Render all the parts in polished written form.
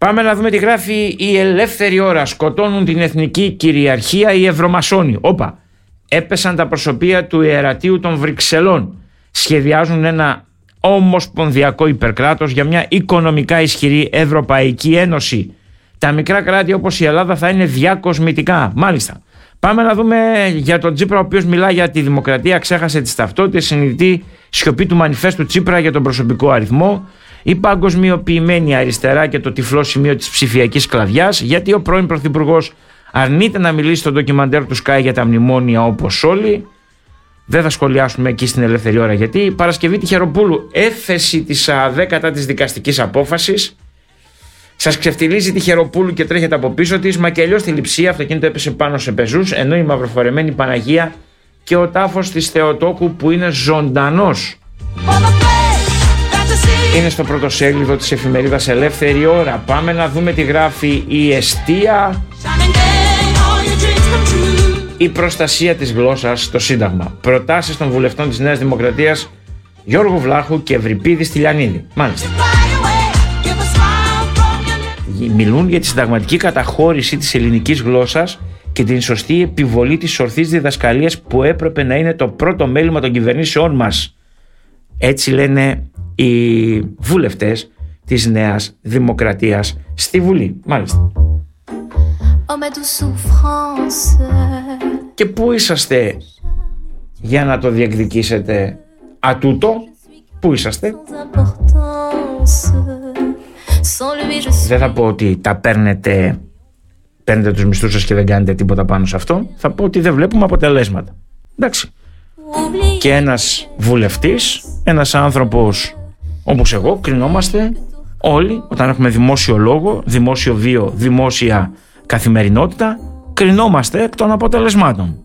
Πάμε να δούμε τι γράφει η Ελεύθερη Ώρα. Σκοτώνουν την εθνική κυριαρχία οι ευρωμασόνοι. Όπα, έπεσαν τα προσωπία του ιερατείου των Βρυξελών. Σχεδιάζουν ένα ομοσπονδιακό υπερκράτος για μια οικονομικά ισχυρή Ευρωπαϊκή Ένωση. Τα μικρά κράτη όπως η Ελλάδα θα είναι διακοσμητικά. Μάλιστα. Πάμε να δούμε για τον Τσίπρα, ο οποίος μιλά για τη δημοκρατία, ξέχασε τις ταυτότητες, συνειδητή σιωπή του μανιφέστου Τσίπρα για τον προσωπικό αριθμό, η παγκοσμιοποιημένη αριστερά και το τυφλό σημείο της ψηφιακής σκλαβιάς, γιατί ο πρώην Πρωθυπουργός αρνείται να μιλήσει στο ντοκιμαντέρ του Sky για τα μνημόνια όπως όλοι. Δεν θα σχολιάσουμε εκεί στην Ελεύθερη Ώρα γιατί. Παρασκευή Τυχεροπούλου, έφεση της 10ης δικαστικής απόφασης. Σας ξεφτιλίζει Τυχεροπούλου και τρέχετε από πίσω της. Μακελιό στη Λειψία, αυτοκίνητο έπεσε πάνω σε πεζούς, ενώ η μαυροφορεμένη Παναγία και ο τάφος της Θεοτόκου που είναι ζωντανός. Είναι στο πρώτο σέλιδο της εφημερίδας Ελεύθερη Ώρα. Πάμε να δούμε τι γράφει η Εστία. Η προστασία της γλώσσας στο Σύνταγμα. Προτάσεις των βουλευτών της Νέας Δημοκρατίας Γιώργου Βλάχου και Ευρυπίδη Στυλιανίδη. Μάλιστα. Μιλούν για τη συνταγματική καταχώρηση της ελληνικής γλώσσας και την σωστή επιβολή της ορθής διδασκαλίας που έπρεπε να είναι το πρώτο μέλημα των κυβερνήσεών μας. Έτσι λένε οι βουλευτές της Νέας Δημοκρατίας στη Βουλή. Μάλιστα. Και πού είσαστε για να το διεκδικήσετε ατούτο? Πού είσαστε? Δεν θα πω ότι τα παίρνετε τους μισθούς σας και δεν κάνετε τίποτα πάνω σε αυτό. Θα πω ότι δεν βλέπουμε αποτελέσματα. Εντάξει. Και ένας βουλευτής, ένας άνθρωπος όπως εγώ, κρινόμαστε όλοι όταν έχουμε δημόσιο λόγο, δημόσιο βίο, δημόσια καθημερινότητα, κρινόμαστε εκ των αποτελεσμάτων.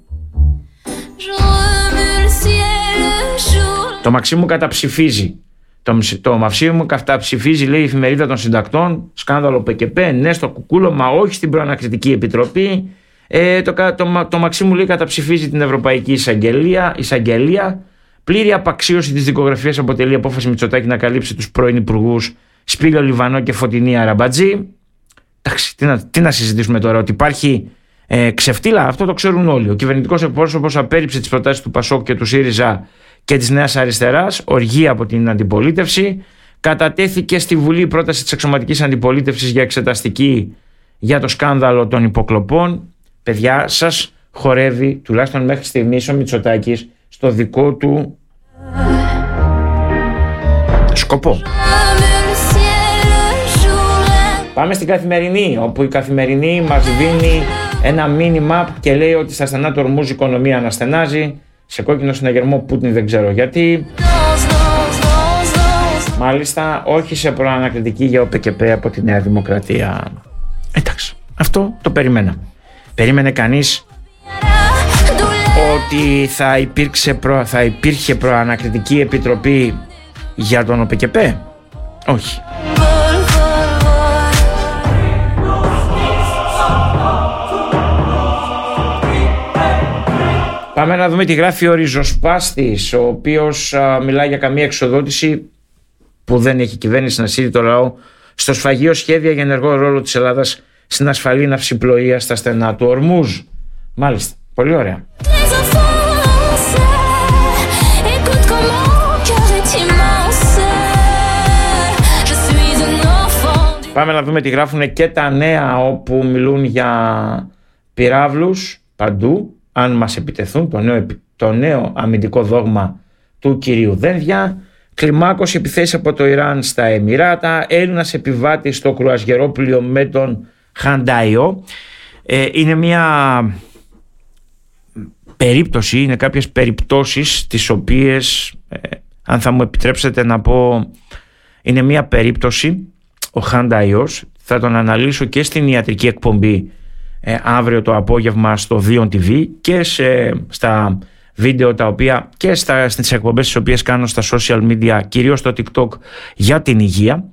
Το Μαξίμου καταψηφίζει. Το Μαξίμου καταψηφίζει, λέει η εφημερίδα των συντακτών, σκάνδαλο ΠΚΠ, ναι στο κουκούλωμα, όχι στην προανακριτική επιτροπή. Το Μαξίμου, λέει, καταψηφίζει την Ευρωπαϊκή Εισαγγελία. Πλήρη απαξίωση της δικογραφίας αποτελεί απόφαση Μητσοτάκη να καλύψει τους πρώην υπουργούς Σπύριο Λιβανό και Φωτεινή Αραμπατζή. Εντάξει, τι να συζητήσουμε τώρα, ότι υπάρχει ξεφτύλα, αυτό το ξέρουν όλοι. Ο κυβερνητικός εκπρόσωπος απέρριψε τις προτάσεις του ΠΑΣΟΚ και του ΣΥΡΙΖΑ και της Νέας Αριστεράς, οργή από την αντιπολίτευση. Κατατέθηκε στη Βουλή η πρόταση της αξιωματικής αντιπολίτευσης για εξεταστική για το σκάνδαλο των υποκλοπών. Παιδιά, σας χορεύει, τουλάχιστον μέχρι στιγμής, ο Μητσοτάκης στο δικό του σκοπό. Πάμε στην Καθημερινή, όπου η Καθημερινή μας δίνει ένα μήνυμα και λέει ότι στα στενά του Ορμούζ η οικονομία αναστενάζει. Σε κόκκινο συναγερμό Πούτιν δεν ξέρω γιατί. Μάλιστα, όχι σε προανακριτική για ΟΠΚΠ από τη Νέα Δημοκρατία. Εντάξει, αυτό το περιμένα. Περίμενε κανείς ότι θα υπήρχε προανακριτική επιτροπή για τον ΟΠΚΠ? Όχι. Πάμε να δούμε τι γράφει ο Ριζοσπάστης, ο οποίος μιλάει για καμία εξοδότηση που δεν έχει κυβέρνηση να στείλει το λαό στο σφαγείο, σχέδια για ενεργό ρόλο της Ελλάδας στην ασφαλή ναυσιπλοεία στα στενά του Ορμούζ. Μάλιστα, πολύ ωραία. Πάμε να δούμε τι γράφουν και τα νέα, όπου μιλούν για πυράβλους παντού αν μας επιτεθούν, το νέο αμυντικό δόγμα του κυρίου Δένδια. Κλιμάκωση επιθέσεις από το Ιράν στα Εμιράτα. Έλληνας επιβάτης στο κρουαζιερόπλοιο με τον Χαντάιο. Είναι μια περίπτωση, είναι κάποιες περιπτώσεις τις οποίες, αν θα μου επιτρέψετε να πω, είναι μια περίπτωση, ο Χαντάιος, θα τον αναλύσω και στην ιατρική εκπομπή αύριο το απόγευμα στο Δίον TV και στα βίντεο τα οποία και στις εκπομπές τις οποίες κάνω στα social media, κυρίως στο TikTok, για την υγεία.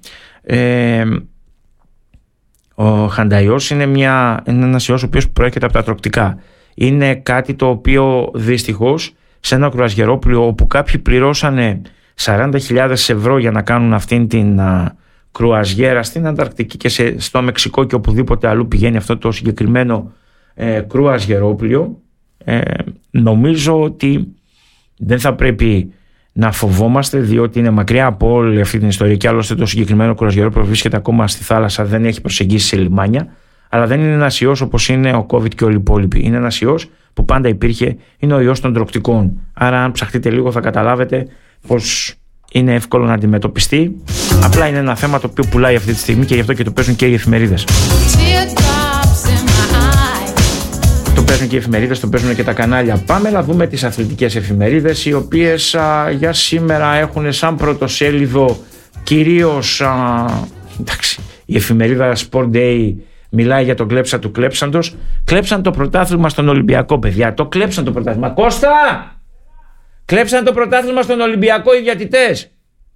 Ο Χανταϊός είναι ένας ιός ο οποίος προέρχεται από τα τροκτικά. Είναι κάτι το οποίο δυστυχώς σε ένα κρουαζιερόπλοιο όπου κάποιοι πληρώσανε 40.000 ευρώ για να κάνουν αυτήν την κρουαζιέρα στην Ανταρκτική και στο Μεξικό και οπουδήποτε αλλού πηγαίνει αυτό το συγκεκριμένο κρουαζιερόπλιο, νομίζω ότι δεν θα πρέπει να φοβόμαστε, διότι είναι μακριά από όλη αυτή την ιστορία και άλλωστε το συγκεκριμένο κρουαζιερόπλιο βρίσκεται ακόμα στη θάλασσα, δεν έχει προσεγγίσει σε λιμάνια, αλλά δεν είναι ένας ιός όπως είναι ο COVID και όλοι οι υπόλοιποι. Είναι ένας ιός που πάντα υπήρχε, είναι ο ιός των τροκτικών. Άρα αν ψαχτείτε λίγο θα καταλάβετε πως είναι εύκολο να αντιμετωπιστεί. Απλά είναι ένα θέμα το οποίο πουλάει αυτή τη στιγμή και γι' αυτό και το παίζουν και οι εφημερίδες. Το παίζουν και οι εφημερίδες, το παίζουν και τα κανάλια. Πάμε να δούμε τις αθλητικές εφημερίδες, οι οποίες για σήμερα έχουν σαν πρωτοσέλιδο κυρίως εντάξει, η εφημερίδα Sport Day μιλάει για τον κλέψα του κλέψαντος. Κλέψαν το πρωτάθλημα στον Ολυμπιακό, παιδιά. Το κλέψαν το πρωτάθλημα. Κώστα! Κλέψαν το πρωτάθλημα στον Ολυμπιακό οι διαιτητές.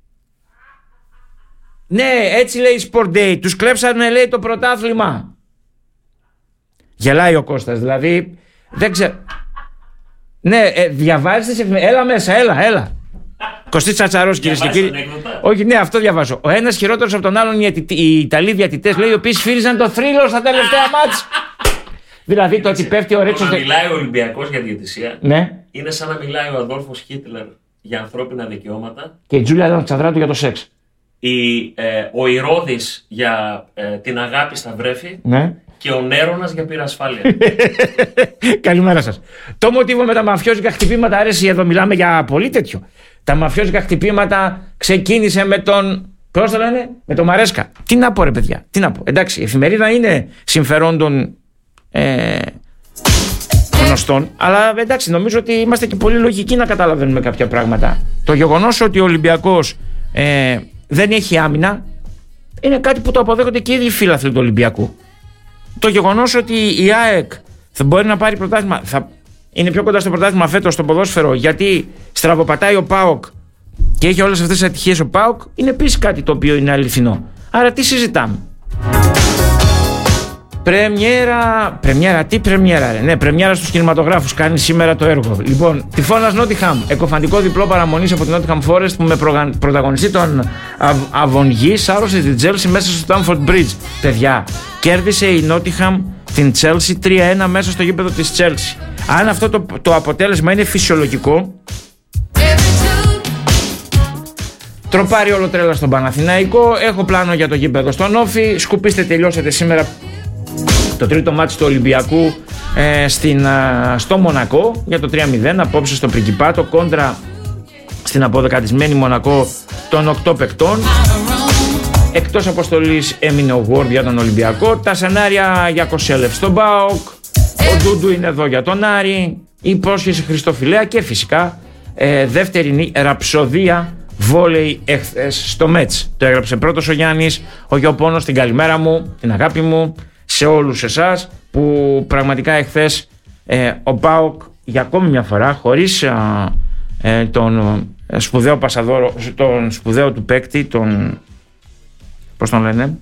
Ναι, έτσι λέει η Sport Day. Τους κλέψανε, λέει, το πρωτάθλημα. Γελάει ο Κώστας, δηλαδή δεν ξέρω. Ναι, διαβάζεις τις εφημερίδες. Έλα μέσα, έλα. Κωστής Τσατσαρός, κυρίες και κύριοι. Όχι, ναι, αυτό διαβάζω. Ο ένας χειρότερος από τον άλλον, οι Ιταλοί διαιτητές, λέει, οι οποίοι σφύριζαν το θρύλο στα τελευταία μάτς. Δηλαδή το ότι πέφτει ο Ρέτσος. Να μιλάει ο Ολυμπιακός για διαιτησία, ναι, είναι σαν να μιλάει ο Αδόλφος Χίτλερ για ανθρώπινα δικαιώματα και η Τζούλια Αλεξανδράτου για το σεξ. Ο Ηρώδης για την αγάπη στα βρέφη, ναι, και ο Νέρονας για πυρασφάλεια. Καλημέρα σας. Το μοτίβο με τα μαφιόζικα χτυπήματα, αρέσει, εδώ μιλάμε για πολύ τέτοιο. Τα μαφιόζικα χτυπήματα ξεκίνησε με τον. Πώς το λένε, με τον Μαρέσκα. Τι να πω, ρε παιδιά, τι να πω. Εντάξει, η εφημερίδα είναι συμφερόντων γνωστών, αλλά εντάξει, νομίζω ότι είμαστε και πολύ λογικοί να καταλαβαίνουμε κάποια πράγματα. Το γεγονός ότι ο Ολυμπιακός δεν έχει άμυνα είναι κάτι που το αποδέχονται και οι ίδιοι φίλαθλοι του Ολυμπιακού. Το γεγονός ότι η ΑΕΚ θα μπορεί να πάρει πρωτάθλημα, θα είναι πιο κοντά στο πρωτάθλημα φέτος στο ποδόσφαιρο, γιατί στραβοπατάει ο ΠΑΟΚ και έχει όλες αυτές τις ατυχίες ο ΠΑΟΚ, είναι επίσης κάτι το οποίο είναι αληθινό. Άρα τι συζητάμε? Πρεμιέρα, ναι, πρεμιέρα στους κινηματογράφους κάνει σήμερα το έργο. Λοιπόν, Τυφώνας Νότιχαμ, εκοφαντικό διπλό παραμονής από την Νότιχαμ Forest που με πρωταγωνιστή τον Αβονγί σάρωσε την Chelsea μέσα στο Stamford Bridge. Παιδιά, κέρδισε η Νότιχαμ την Chelsea 3-1 μέσα στο γήπεδο της Chelsea. Αν αυτό το αποτέλεσμα είναι φυσιολογικό, τροπάρει όλο τρέλα στον Παναθηναϊκό. Έχω πλάνο για το γήπεδο στον Όφη. Σκουπίστε, τελειώσετε σήμερα το τρίτο μάτι του Ολυμπιακού στο Μονακό για το 3-0 απόψε στο Πριγκιπάτο κόντρα στην αποδεκατισμένη Μονακό των 8 παικτών. Εκτός αποστολής έμεινε ο Ward για τον Ολυμπιακό. Τα σενάρια για Κοσέλεφ στον ΠΑΟΚ. Ο Ντούντου είναι εδώ για τον Άρη. Η υπόσχεση Χριστοφιλέα και φυσικά δεύτερη ραψοδία βόλεϊ εχθές στο Μέτς. Το έγραψε πρώτος ο Γιάννης, ο Γιωπόνος, την καλημέρα μου, την αγάπη μου σε όλους εσάς που πραγματικά εχθές ο ΠΑΟΚ για ακόμη μια φορά χωρίς τον σπουδαίο πασαδόρο, τον σπουδαίο του παίκτη, τον, πώς τον λένε,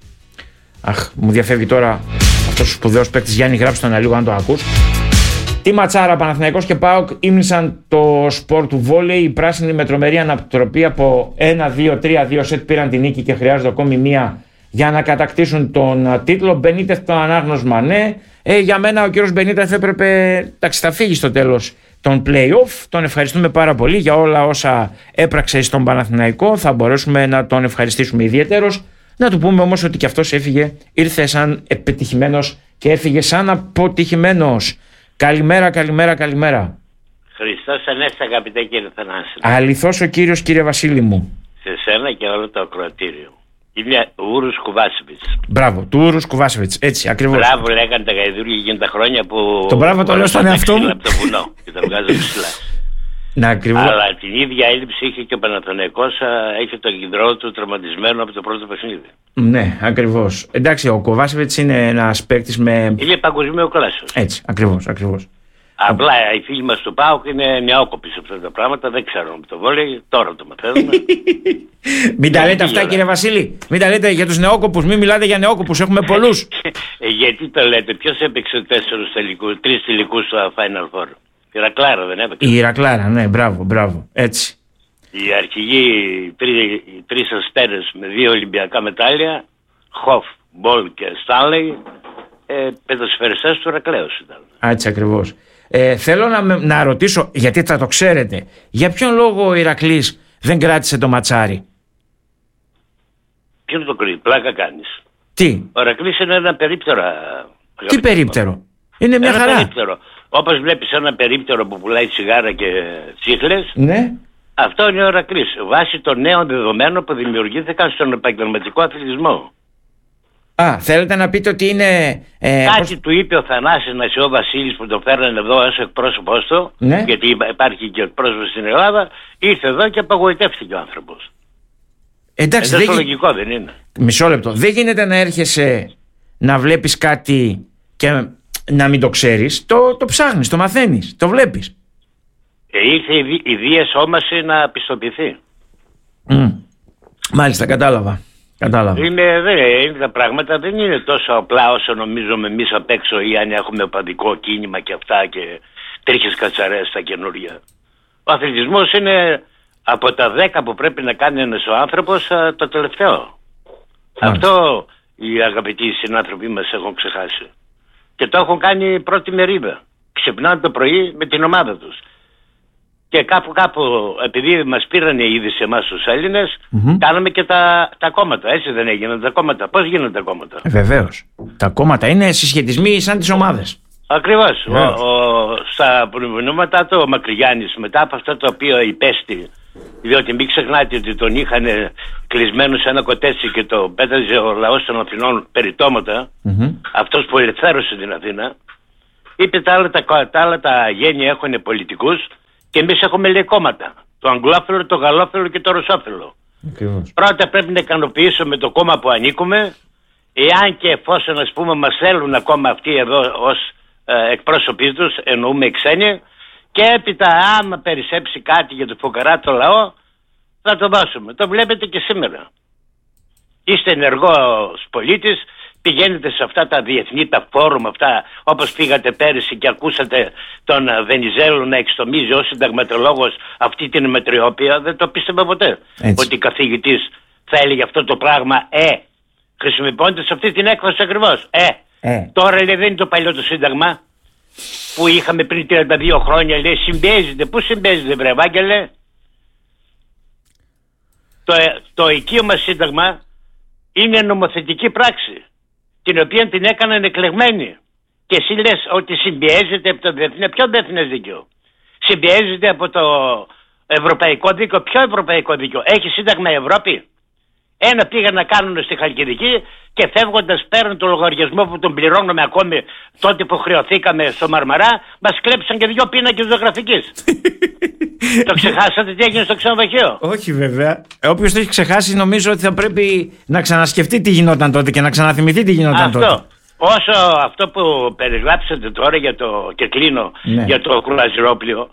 μου διαφεύγει τώρα αυτός ο σπουδαίος παίκτης, Γιάννη, γράψτε τον λίγο αν το ακούς. Τι ματσάρα, Παναθηναϊκός και ΠΑΟΚ ήμνησαν το σπορ του βόλεϊ. Οι πράσινοι με τρομερή ανατροπή από 1-2-3-2 σετ πήραν την νίκη και χρειάζεται ακόμη μία για να κατακτήσουν τον τίτλο. Μπενίτεθ το ανάγνωσμα, ναι. Για μένα ο κύριος Μπενίτεθ έπρεπε, εντάξει, θα φύγει στο τέλος των play-off. Τον ευχαριστούμε πάρα πολύ για όλα όσα έπραξε στον Παναθηναϊκό. Θα μπορέσουμε να τον ευχαριστήσουμε ιδιαίτερος. Να του πούμε όμως ότι και αυτός έφυγε, ήρθε σαν επιτυχημένος και έφυγε σαν αποτυχημένος. Καλημέρα. Χριστός Ανέστη, αγαπητέ κύριε Θανάση. Αληθώς ο κύριος, κύριε Βασίλη μου. Σε σένα και όλο το ακροατήριο. Είναι ο Ούρους Κουβάσεβιτς. Μπράβο, του Ούρους Κουβάσεβιτς, έτσι ακριβώς. Μπράβο, λέγανε τα γαϊδούρια εκείνα τα χρόνια που. Το μπράβο το λέω στον εαυτό μου. Από το βουνό και τα βγάζω ψηλά. Να, ακριβώς. Αλλά την ίδια έλλειψη είχε και ο Παναθηναϊκός, έχει τον κεντρό του τραυματισμένο από το πρώτο παιχνίδι. Ναι, ακριβώς. Εντάξει, ο Κουβάσεβιτς είναι ένας παίκτης με. Είναι παγκοσμίου κλάσσος. Έτσι, ακριβώς. Απλά οι φίλοι μας του ΠΑΟΚ είναι νεόκοποι σε αυτά τα πράγματα, δεν ξέρουν από το βόλεϊ, τώρα το μαθαίνουμε. Μην τα λέτε αυτά, κύριε Βασίλη. Μην τα λέτε για τους νεόκοπους, μην μιλάτε για νεόκοπους, έχουμε πολλούς. Γιατί το λέτε, ποιος έπαιξε 3 τελικούς στο Final Four? Η Ηρακλάρα δεν έπαιξε? Η Ηρακλάρα, ναι, μπράβο, έτσι. Οι αρχηγοί, οι τρεις αστέρες με 2 Ολυμπιακά μετάλλια, Χοφ, Μπολ και Στάνλεϊ, πεδοσφαιριστές του Ηρακλέους ήταν. Έτσι ακριβώς. Θέλω να ρωτήσω, γιατί θα το ξέρετε, για ποιον λόγο ο Ηρακλής δεν κράτησε το ματσάρι? Ποιον το κρύβει, πλάκα κάνεις? Τι? Ο Ηρακλής είναι ένα περίπτερο. Τι περίπτερο? Είναι μια χαρά. Περίπτερο. Όπως βλέπεις ένα περίπτερο που πουλάει τσιγάρα και τσίχλες, ναι. Αυτό είναι ο Ηρακλής, βάσει των νέων δεδομένων που δημιουργήθηκαν στον επαγγελματικό αθλητισμό. Θέλετε να πείτε ότι είναι... Κάτι του είπε ο Θανάσης Νασιό Βασίλης που το φέρνανε εδώ ως εκπρόσωπος του, ναι. γιατί υπάρχει και εκπρόσωπος στην Ελλάδα, ήρθε εδώ και απογοητεύτηκε ο άνθρωπος. Εντάξει, είναι λογικό, δεν είναι? Μισό λεπτό. Δεν γίνεται να έρχεσαι να βλέπεις κάτι και να μην το ξέρεις. Το ψάχνεις, το μαθαίνεις, το βλέπεις. Ήρθε η Δία Σώμαση να πιστοποιηθεί. Μάλιστα, κατάλαβα. Είναι τα πράγματα δεν είναι τόσο απλά όσο νομίζουμε εμείς απ' έξω, ή αν έχουμε οπαδικό κίνημα και αυτά και τρίχες κατσαρές στα καινούργια. Ο αθλητισμός είναι από τα 10 που πρέπει να κάνει ένας ο άνθρωπος το τελευταίο. Αυτό οι αγαπητοί συνάνθρωποι μας έχουν ξεχάσει. Και το έχουν κάνει πρώτη μερίδα. Ξυπνάνε το πρωί με την ομάδα τους. Και κάπου επειδή μας πήρανε ήδη σε εμάς τους Έλληνες, κάναμε και τα κόμματα. Έτσι δεν έγιναν τα κόμματα? Πώς γίνονται τα κόμματα? Βεβαίως. Τα κόμματα είναι συσχετισμοί σαν τις ομάδες. Ακριβώς. Στα προηγούμενα του ο Μακρυγιάννης, μετά από αυτό το οποίο υπέστη, διότι μην ξεχνάτε ότι τον είχαν κλεισμένο σε ένα κοτέτσι και το πέταζε ο λαός των Αθηνών περιτώματα, αυτός που ελευθέρωσε την Αθήνα, είπε τα άλλα τα γένεια έχουν πολιτικούς και εμείς έχουμε, λέει, κόμματα. Το αγγλόφιλο, το γαλλόφιλο και το ρωσόφιλο. Πρώτα πρέπει να ικανοποιήσουμε το κόμμα που ανήκουμε, εάν και εφόσον, ας πούμε, μας θέλουν ακόμα αυτοί εδώ ως εκπρόσωποι τους, εννοούμε οι ξένοι, και έπειτα άμα περισσέψει κάτι για το φουκαρά το λαό θα το δώσουμε. Το βλέπετε και σήμερα. Είστε ενεργός πολίτης, πηγαίνετε σε αυτά τα διεθνή, τα φόρουμ αυτά, όπως πήγατε πέρυσι και ακούσατε τον Βενιζέλο να εξτομίζει ως συνταγματολόγος αυτή την μετριόπια. Δεν το πίστευα ποτέ. Έτσι. Ότι καθηγητής θα έλεγε αυτό το πράγμα. Χρησιμοποιώντας αυτή την έκφραση ακριβώς. Τώρα, λέει, δεν είναι το παλιό το σύνταγμα που είχαμε πριν 32 χρόνια, λέει, συμπιέζεται. Πού συμπιέζεται, βρε Ευάγγελε? Το οικείο μας σύνταγμα είναι νομοθετική πράξη, την οποία την έκαναν εκλεγμένη. Και εσύ λες ότι συμπιέζεται από το διεθνές. Ποιο διεθνές δίκαιο? Συμπιέζεται από το ευρωπαϊκό δίκαιο. Ποιο ευρωπαϊκό δίκαιο? Έχει σύνταγμα Ευρώπη? Ένα πήγαν να κάνουν στη Χαλκιδική και φεύγοντας πέραν το λογαριασμό που τον πληρώνουμε ακόμη τότε που χρεωθήκαμε στο Μαρμαρά, μας κλέψαν και 2 πίνακες ζωγραφικής. Το ξεχάσατε τι έγινε στο ξενοδοχείο? Όχι βέβαια. Όποιος το έχει ξεχάσει νομίζω ότι θα πρέπει να ξανασκεφτεί τι γινόταν τότε και να ξαναθυμηθεί τι γινόταν τότε. Όσο αυτό που περιγράψατε τώρα για το, και κλείνω, για το Κρουαζιρόπλιο,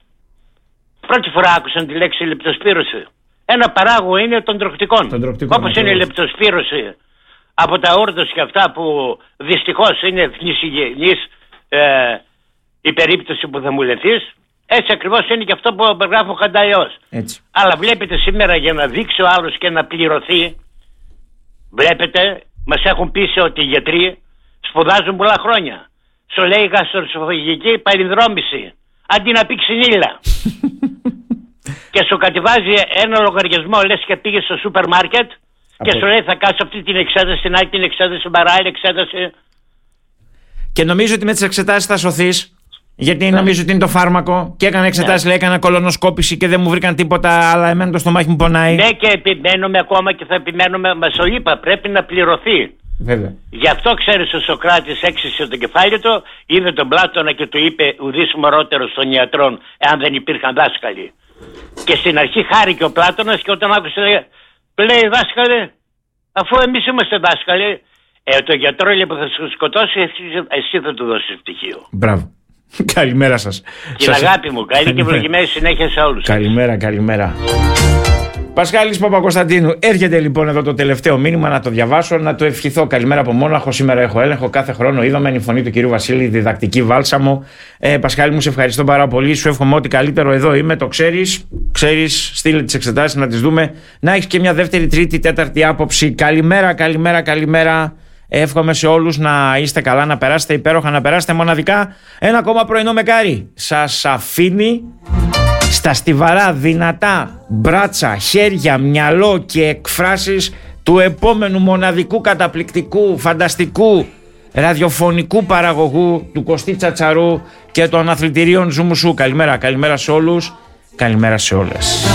πρώτη φορά άκουσαν τη λέξη λεπτοσπύρωση. Ένα παράγω είναι των τροκτικών. Όπως είναι η λεπτοσπύρωση από τα ούρδος και αυτά που δυστυχώς είναι εθνισυγενής η περίπτωση που θα μου λεθείς, έτσι ακριβώς είναι και αυτό που περιγράφω Χανταϊός. Αλλά βλέπετε σήμερα, για να δείξει ο άλλος και να πληρωθεί, βλέπετε, μας έχουν πείσει ότι οι γιατροί σπουδάζουν πολλά χρόνια. Σου λέει γαστροεσοφαγική παλινδρόμηση, αντί να πει ξυνήλα. Και σου κατεβάζει ένα λογαριασμό, λες και πήγες στο σούπερ μάρκετ και σου λέει θα κάτσει αυτή την εξέταση, την άλλη την εξέταση, παράλληλη εξέταση. Και νομίζω ότι με τις εξετάσεις θα σωθείς, γιατί νομίζω ότι είναι το φάρμακο. Και έκανα εξετάσεις, λέει, έκανα κολονοσκόπηση και δεν μου βρήκαν τίποτα, αλλά εμένα το στομάχι μου πονάει. Ναι, και επιμένουμε ακόμα και θα επιμένουμε, μας το είπα, πρέπει να πληρωθεί. Βέβαια. Γι' αυτό ξέρεις ο Σοκράτης έξισε το κεφάλι του, είδε τον Πλάτωνα και του είπε ουδής μωρότερος των ιατρών, εάν δεν υπήρχαν δάσκαλοι. Και στην αρχή χάρηκε ο Πλάτωνας και όταν άκουσε λέει δάσκαλε, αφού εμείς είμαστε δάσκαλοι, το γιατρό, λέει, που θα σου σκοτώσει, εσύ θα του δώσεις πτυχίο. Μπράβο. Καλημέρα σας. Την αγάπη μου, καλή και ευλογημένη συνέχεια σε όλους. Καλημέρα. Πασχάλης Παπακοσταντίνου. Έρχεται λοιπόν εδώ το τελευταίο μήνυμα, να το διαβάσω, να το ευχηθώ. Καλημέρα από Μόναχο. Σήμερα έχω έλεγχο. Κάθε χρόνο είδαμε η φωνή του κυρίου Βασίλη, διδακτική βάλσαμο. Πασχάλη μου, σε ευχαριστώ πάρα πολύ. Σου εύχομαι ό,τι καλύτερο. Εδώ είμαι, το ξέρεις. Στείλε τις εξετάσεις να τις δούμε. Να έχεις και μια δεύτερη, τρίτη, τέταρτη άποψη. Καλημέρα. Εύχομαι σε όλους να είστε καλά, να περάσετε υπέροχα, να περάσετε μοναδικά. Ένα ακόμα πρωινό μεκάρι σας αφήνει στα στιβαρά, δυνατά μπράτσα, χέρια, μυαλό και εκφράσεις του επόμενου μοναδικού, καταπληκτικού, φανταστικού ραδιοφωνικού παραγωγού του Κωστή Τσατσαρού και των αθλητηρίων Ζουμουσού. Καλημέρα σε όλους, καλημέρα σε όλες.